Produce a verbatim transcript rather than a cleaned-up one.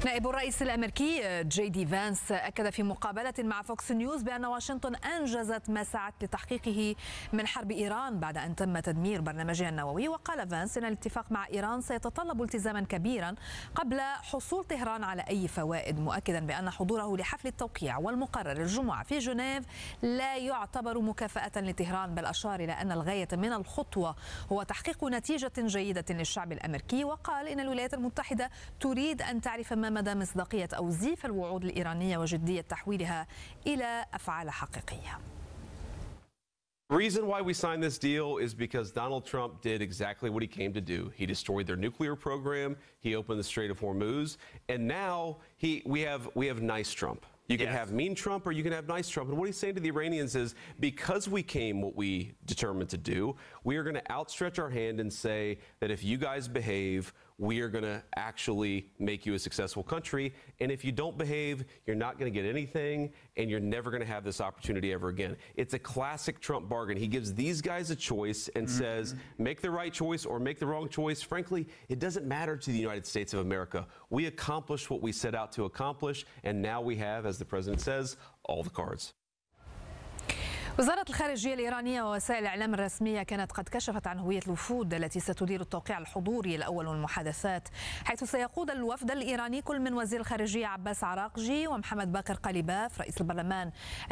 نائب الرئيس الأمريكي جي دي فانس أكد في مقابلة مع فوكس نيوز بأن واشنطن أنجزت ما سعت لتحقيقه من حرب إيران بعد أن تم تدمير برنامجها النووي. وقال فانس أن الاتفاق مع إيران سيتطلب التزاما كبيرا قبل حصول طهران على أي فوائد، مؤكدا بأن حضوره لحفل التوقيع والمقرر الجمعة في جنيف لا يعتبر مكافأة لطهران، بل أشار إلى أن الغاية من الخطوة هو تحقيق نتيجة جيدة للشعب الأمريكي. وقال إن الولايات المتحدة تريد أن تعرف ما مدى مصداقية أو زيف الوعود الإيرانية وجدية تحويلها إلى أفعال حقيقية. The reason why we signed this deal is because Donald Trump did exactly what he came to do. He destroyed their nuclear program. He opened the Strait of Hormuz, and now he we have we have nice Trump. You can yes. have mean Trump or you can have nice Trump. And what he's saying to the Iranians is, because we came what we determined to do, we are going to outstretch our hand and say that if you guys behave, we are going to actually make you a successful country. And if you don't behave, you're not going to get anything, and you're never going to have this opportunity ever again. It's a classic Trump bargain. He gives these guys a choice and mm-hmm. says, make the right choice or make the wrong choice. Frankly, it doesn't matter to the United States of America. We accomplished what we set out to accomplish, and now we have, as the president says, all the cards. وزارة الخارجية الإيرانية ووسائل الإعلام الرسمية كانت قد كشفت عن هوية الوفود التي ستدير التوقيع الحضوري الأول والمحادثات، حيث سيقود الوفد الإيراني كل من وزير الخارجية عباس عراقجي ومحمد باقر قليباف رئيس البرلمان